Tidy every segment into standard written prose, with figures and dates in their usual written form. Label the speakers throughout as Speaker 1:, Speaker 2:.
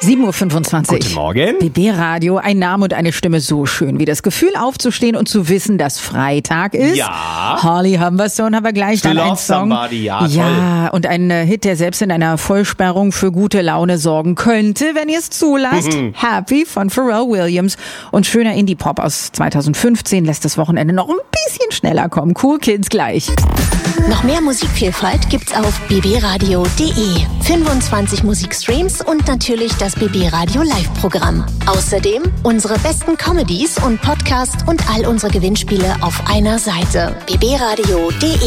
Speaker 1: 7.25 Uhr.
Speaker 2: Guten Morgen.
Speaker 1: BB Radio, ein Name und eine Stimme so schön wie das Gefühl aufzustehen und zu wissen, dass Freitag ist.
Speaker 2: Ja.
Speaker 1: Holly Humberstone haben wir gleich dann einen Song.
Speaker 2: Somebody, ja,
Speaker 1: ja, und ein Hit, der selbst in einer Vollsperrung für gute Laune sorgen könnte, wenn ihr es zulasst. Happy von Pharrell Williams. Und schöner Indie-Pop aus 2015 lässt das Wochenende noch ein bisschen schneller kommen. Cool Kids gleich.
Speaker 3: Noch mehr Musikvielfalt gibt's auf bbradio.de. 25 Musikstreams und natürlich das BB Radio Live-Programm. Außerdem unsere besten Comedies und Podcasts und all unsere Gewinnspiele auf einer Seite. bbradio.de.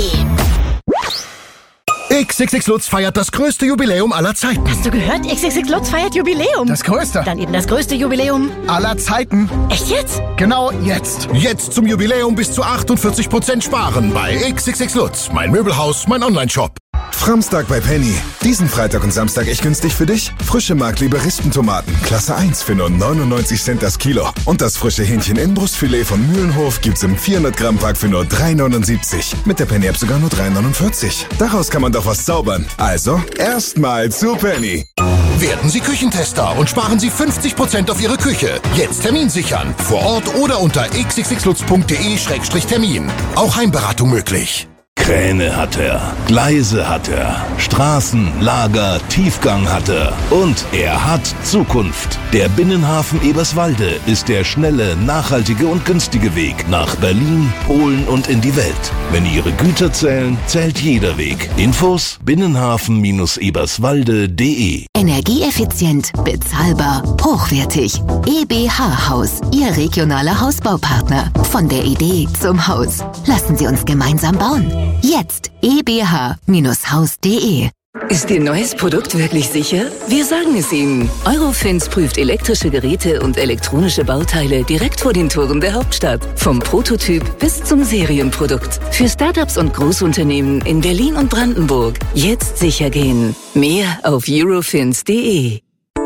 Speaker 4: XXX Lutz feiert das größte Jubiläum aller Zeiten.
Speaker 5: Hast du gehört? XXX Lutz feiert Jubiläum.
Speaker 4: Das größte
Speaker 5: Dann eben das größte Jubiläum.
Speaker 4: aller Zeiten.
Speaker 5: Echt jetzt?
Speaker 4: Genau jetzt. Jetzt zum Jubiläum bis zu 48% sparen bei XXX Lutz. Mein Möbelhaus, mein Onlineshop.
Speaker 6: Framstag bei Penny. Diesen Freitag und Samstag echt günstig für dich. Frische Markliebe Rispentomaten, Klasse 1 für nur 99 Cent das Kilo. Und das frische Hähnchen Inbrustfilet von Mühlenhof gibt's im 400 Gramm Pack für nur 3,79. Mit der Penny App sogar nur 3,49. Daraus kann man doch was zaubern. Also, erstmal zu Penny.
Speaker 4: Werden Sie Küchentester und sparen Sie 50% auf Ihre Küche. Jetzt Termin sichern. Vor Ort oder unter xxxlutz.de/termin. Auch Heimberatung möglich.
Speaker 7: Kräne hat er, Gleise hat er, Straßen, Lager, Tiefgang hat er und er hat Zukunft. Der Binnenhafen Eberswalde ist der schnelle, nachhaltige und günstige Weg nach Berlin, Polen und in die Welt. Wenn Ihre Güter zählen, zählt jeder Weg. Infos binnenhafen-eberswalde.de.
Speaker 8: Energieeffizient, bezahlbar, hochwertig. EBH Haus, Ihr regionaler Hausbaupartner. Von der Idee zum Haus. Lassen Sie uns gemeinsam bauen. Jetzt ebh-haus.de.
Speaker 9: Ist Ihr neues Produkt wirklich sicher? Wir sagen es Ihnen. Eurofins prüft elektrische Geräte und elektronische Bauteile direkt vor den Toren der Hauptstadt. Vom Prototyp bis zum Serienprodukt. Für Startups und Großunternehmen in Berlin und Brandenburg. Jetzt sicher gehen. Mehr auf eurofins.de.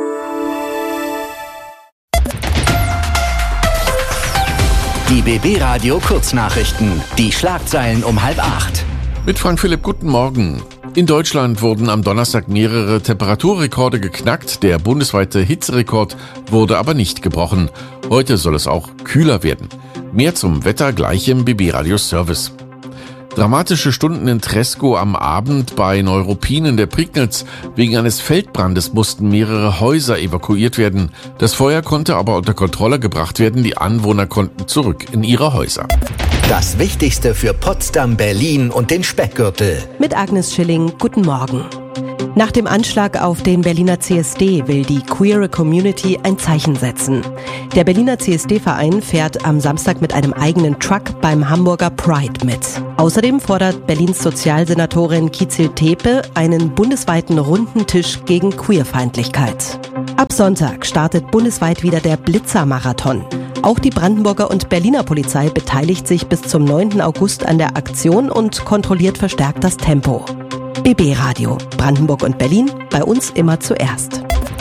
Speaker 10: Die BB Radio Kurznachrichten. Die Schlagzeilen um 7:30.
Speaker 11: Mit Frank Philipp, guten Morgen. In Deutschland wurden am Donnerstag mehrere Temperaturrekorde geknackt. Der bundesweite Hitzerekord wurde aber nicht gebrochen. Heute soll es auch kühler werden. Mehr zum Wetter gleich im BB Radio Service. Dramatische Stunden in Treskow am Abend bei Neuruppin in der Prignitz. Wegen eines Feldbrandes mussten mehrere Häuser evakuiert werden. Das Feuer konnte aber unter Kontrolle gebracht werden. Die Anwohner konnten zurück in ihre Häuser.
Speaker 10: Das Wichtigste für Potsdam, Berlin und den Speckgürtel.
Speaker 12: Mit Agnes Schilling, guten Morgen. Nach dem Anschlag auf den Berliner CSD will die queere Community ein Zeichen setzen. Der Berliner CSD-Verein fährt am Samstag mit einem eigenen Truck beim Hamburger Pride mit. Außerdem fordert Berlins Sozialsenatorin Kizil Tepe einen bundesweiten runden Tisch gegen Queerfeindlichkeit. Ab Sonntag startet bundesweit wieder der Blitzer-Marathon. Auch die Brandenburger und Berliner Polizei beteiligt sich bis zum 9. August an der Aktion und kontrolliert verstärkt das Tempo. BB Radio, Brandenburg und Berlin, bei uns immer zuerst.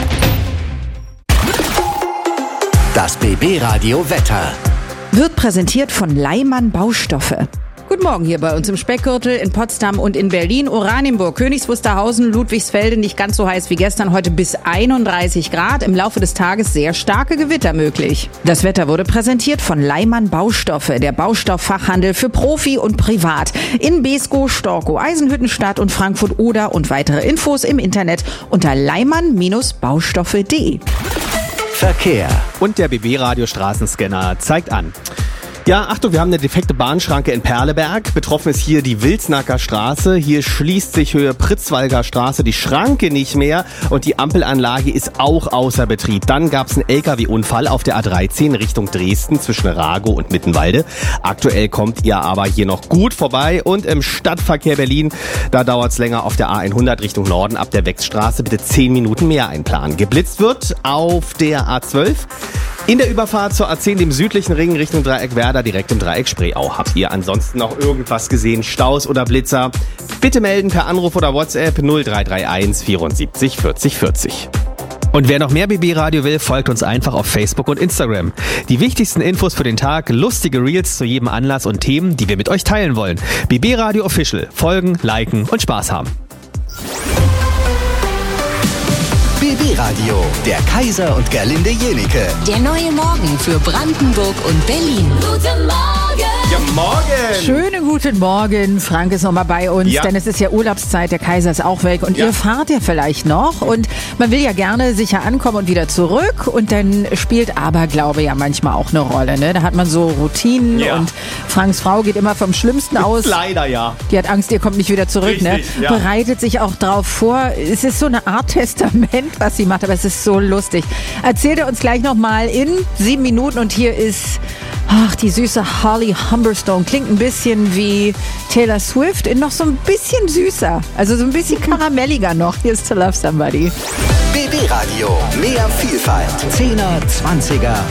Speaker 10: Das BB Radio Wetter.
Speaker 1: Wird präsentiert von Leimann Baustoffe. Guten Morgen hier bei uns im Speckgürtel, in Potsdam und in Berlin, Oranienburg, Königs Wusterhausen, Ludwigsfelde, nicht ganz so heiß wie gestern, heute bis 31 Grad. Im Laufe des Tages sehr starke Gewitter möglich. Das Wetter wurde präsentiert von Leimann Baustoffe, der Baustofffachhandel für Profi und Privat. In Beeskow, Storkow, Eisenhüttenstadt und Frankfurt Oder und weitere Infos im Internet unter leimann-baustoffe.de.
Speaker 10: Verkehr.
Speaker 2: Und der BB Radio Straßenscanner zeigt an. Ja, Achtung, wir haben eine defekte Bahnschranke in Perleberg. Betroffen ist hier die Wilsnacker Straße. Hier schließt sich Höhe Pritzwalger Straße die Schranke nicht mehr und die Ampelanlage ist auch außer Betrieb. Dann gab es einen LKW-Unfall auf der A13 Richtung Dresden zwischen Ragow und Mittenwalde. Aktuell kommt ihr aber hier noch gut vorbei und im Stadtverkehr Berlin, da dauert es länger auf der A100 Richtung Norden ab der Wechsstraße. Bitte 10 Minuten mehr einplanen. Geblitzt wird auf der A12. In der Überfahrt zur A10, dem südlichen Ring Richtung Dreieck Werder, direkt im Dreieck Spreeau. Habt ihr ansonsten noch irgendwas gesehen? Staus oder Blitzer? Bitte melden per Anruf oder WhatsApp 0331 74 40 40. Und wer noch mehr BB Radio will, folgt uns einfach auf Facebook und Instagram. Die wichtigsten Infos für den Tag, lustige Reels zu jedem Anlass und Themen, die wir mit euch teilen wollen. BB Radio Official. Folgen, liken und Spaß haben.
Speaker 10: BB Radio, der Kaiser und Gerlinde Jenike.
Speaker 3: Der neue Morgen für Brandenburg und Berlin.
Speaker 5: Guten Morgen!
Speaker 2: Ja, morgen!
Speaker 1: Schönen guten Morgen. Frank ist nochmal bei uns, denn es ist ja Urlaubszeit. Der Kaiser ist auch weg und ihr fahrt ja vielleicht noch. Und man will ja gerne sicher ankommen und wieder zurück. Und dann spielt Aberglaube ja manchmal auch eine Rolle. Ne? Da hat man so Routinen und Franks Frau geht immer vom Schlimmsten aus.
Speaker 2: Leider, ja.
Speaker 1: Die hat Angst, ihr kommt nicht wieder zurück.
Speaker 2: Richtig,
Speaker 1: ne? Bereitet sich auch drauf vor. Es ist so eine Art Testament, was sie macht, aber es ist so lustig. Erzählt er uns gleich nochmal in 7 Minuten und hier ist die süße Holly Humberstone. Klingt ein bisschen wie Taylor Swift, in noch so ein bisschen süßer. Also so ein bisschen karamelliger noch. Hier ist To Love Somebody.
Speaker 10: BB Radio, mehr Vielfalt. 10er, 20er